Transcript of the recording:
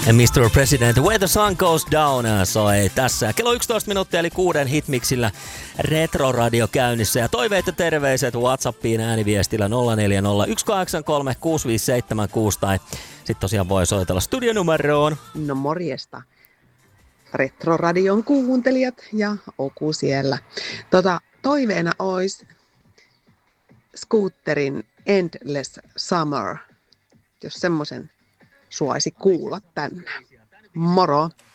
Mr. President, Where the Sun Goes Down soi tässä. Kello 11 minuuttia eli 6 hitmiksillä Retro-radio käynnissä. Ja toiveet ja terveiset WhatsAppiin ääniviestillä 0401836576 tai sitten tosiaan voi soitella studionumeroon. No morjesta. Retro-radion kuuntelijat ja Oku siellä. Toiveena olisi Scooterin Endless Summer, jos semmoisen suaisi kuulla tänne. Moro!